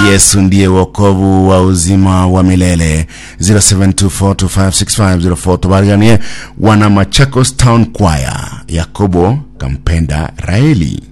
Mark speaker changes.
Speaker 1: Yesu ndiye wokovu wa uzima wa milele. 0724256504. Tubariganie wana Machakos Town Choir. Yakobo kampenda Raeli.